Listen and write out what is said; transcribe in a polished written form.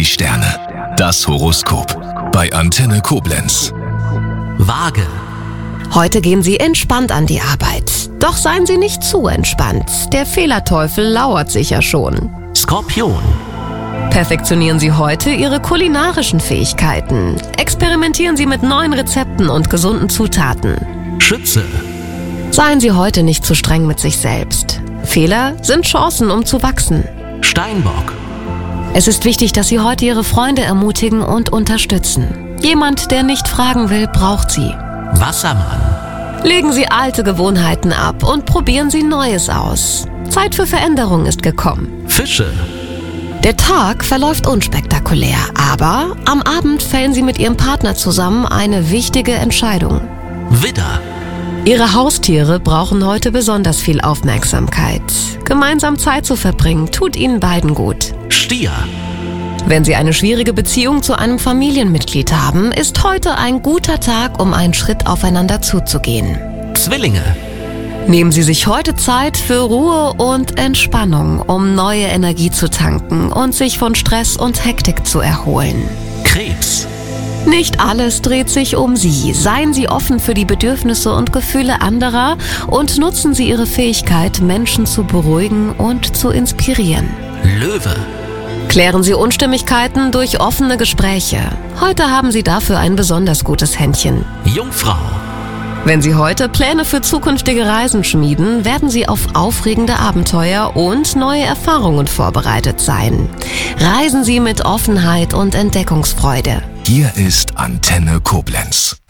die Sterne. Das Horoskop bei Antenne Koblenz. Waage. Heute gehen Sie entspannt an die Arbeit. Doch seien Sie nicht zu entspannt. Der Fehlerteufel lauert sicher schon. Skorpion. Perfektionieren Sie heute Ihre kulinarischen Fähigkeiten. Experimentieren Sie mit neuen Rezepten und gesunden Zutaten. Schütze. Seien Sie heute nicht zu streng mit sich selbst. Fehler sind Chancen, um zu wachsen. Steinbock. Es ist wichtig, dass Sie heute Ihre Freunde ermutigen und unterstützen. Jemand, der nicht fragen will, braucht Sie. Wassermann. Legen Sie alte Gewohnheiten ab und probieren Sie Neues aus. Zeit für Veränderung ist gekommen. Fische. Der Tag verläuft unspektakulär, aber am Abend fällen Sie mit Ihrem Partner zusammen eine wichtige Entscheidung. Widder. Ihre Haustiere brauchen heute besonders viel Aufmerksamkeit. Gemeinsam Zeit zu verbringen, tut Ihnen beiden gut. Stier. Wenn Sie eine schwierige Beziehung zu einem Familienmitglied haben, ist heute ein guter Tag, um einen Schritt aufeinander zuzugehen. Zwillinge. Nehmen Sie sich heute Zeit für Ruhe und Entspannung, um neue Energie zu tanken und sich von Stress und Hektik zu erholen. Krebs. Nicht alles dreht sich um Sie. Seien Sie offen für die Bedürfnisse und Gefühle anderer und nutzen Sie Ihre Fähigkeit, Menschen zu beruhigen und zu inspirieren. Löwe. Klären Sie Unstimmigkeiten durch offene Gespräche. Heute haben Sie dafür ein besonders gutes Händchen. Jungfrau. Wenn Sie heute Pläne für zukünftige Reisen schmieden, werden Sie auf aufregende Abenteuer und neue Erfahrungen vorbereitet sein. Reisen Sie mit Offenheit und Entdeckungsfreude. Hier ist Antenne Koblenz.